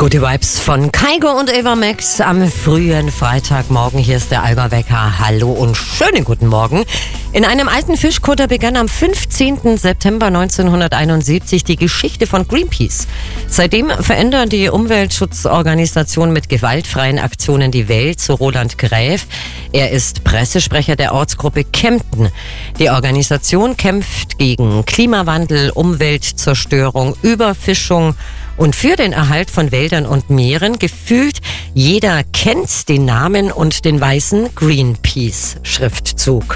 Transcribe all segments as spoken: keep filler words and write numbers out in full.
Gute Vibes von Kaigo und Eva Max am frühen Freitagmorgen. Hier ist der Allgäu-Wecker. Hallo und schönen guten Morgen. In einem alten Fischkutter begann am fünfzehnten September neunzehnhunderteinundsiebzig die Geschichte von Greenpeace. Seitdem verändern die Umweltschutzorganisationen mit gewaltfreien Aktionen die Welt, so Roland Gräf. Er ist Pressesprecher der Ortsgruppe Kempten. Die Organisation kämpft gegen Klimawandel, Umweltzerstörung, Überfischung und für den Erhalt von Wäldern und Meeren. Gefühlt jeder kennt den Namen und den weißen Greenpeace-Schriftzug.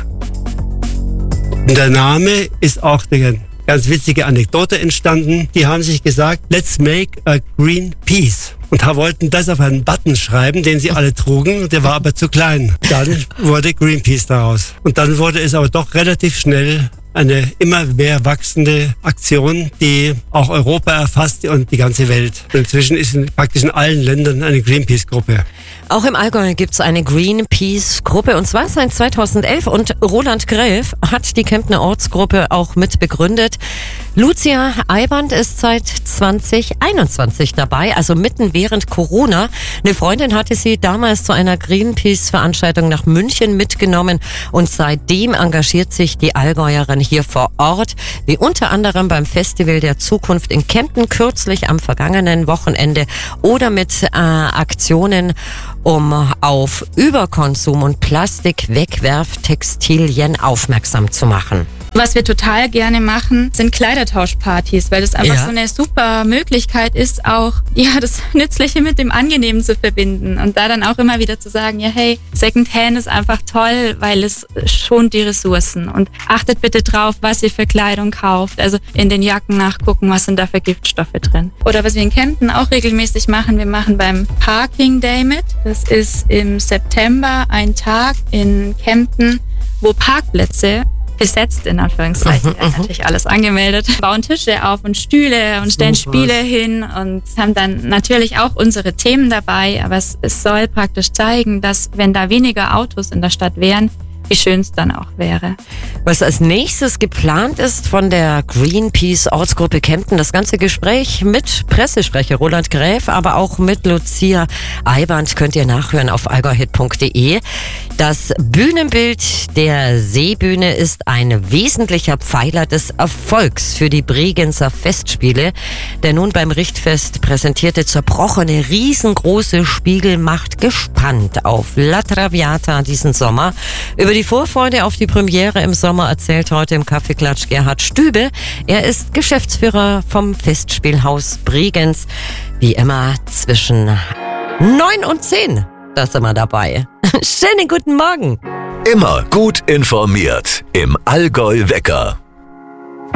Der Name ist auch eine ganz witzige Anekdote entstanden. Die haben sich gesagt, let's make a green peace. Und wollten das auf einen Button schreiben, den sie alle trugen. Der war aber zu klein. Dann wurde Greenpeace daraus. Und dann wurde es aber doch relativ schnell eine immer mehr wachsende Aktion, die auch Europa erfasst und die ganze Welt. Und inzwischen ist in, praktisch in allen Ländern eine Greenpeace-Gruppe. Auch im Allgäu gibt es eine Greenpeace-Gruppe, und zwar seit zweitausendelf. Und Roland Gräf hat die Kemptner Ortsgruppe auch mit begründet. Lucia Eiband ist seit zweitausendeinundzwanzig dabei, also mitten während Corona. Eine Freundin hatte sie damals zu einer Greenpeace-Veranstaltung nach München mitgenommen, und seitdem engagiert sich die Allgäuerin hier vor Ort, wie unter anderem beim Festival der Zukunft in Kempten kürzlich am vergangenen Wochenende oder mit äh, Aktionen, um auf Überkonsum und Plastikwegwerftextilien aufmerksam zu machen. Was wir total gerne machen, sind Kleidertauschpartys, weil das einfach ja. so eine super Möglichkeit ist, auch ja das Nützliche mit dem Angenehmen zu verbinden und da dann auch immer wieder zu sagen, ja hey, Secondhand ist einfach toll, weil es schont die Ressourcen, und achtet bitte drauf, was ihr für Kleidung kauft, also in den Jacken nachgucken, was sind da für Giftstoffe drin. Oder was wir in Kempten auch regelmäßig machen, wir machen beim Parking Day mit. Das ist im September ein Tag in Kempten, wo Parkplätze besetzt, in Anführungszeichen, mhm, natürlich alles angemeldet, bauen Tische auf und Stühle und stellen Spiele hin und haben dann natürlich auch unsere Themen dabei, aber es, es soll praktisch zeigen, dass wenn da weniger Autos in der Stadt wären, wie schön es dann auch wäre. Was als nächstes geplant ist von der Greenpeace-Ortsgruppe Kempten, das ganze Gespräch mit Pressesprecher Roland Gräf, aber auch mit Lucia Eiband könnt ihr nachhören auf allgäuhit punkt de. Das Bühnenbild der Seebühne ist ein wesentlicher Pfeiler des Erfolgs für die Bregenzer Festspiele. Der nun beim Richtfest präsentierte zerbrochene, riesengroße Spiegel macht gespannt auf La Traviata diesen Sommer. Über die Vorfreude auf die Premiere im Sommer erzählt heute im Kaffeeklatsch Gerhard Stübe. Er ist Geschäftsführer vom Festspielhaus Bregenz. Wie immer zwischen neun und zehn. Da sind wir dabei. Schönen guten Morgen. Immer gut informiert im Allgäu-Wecker.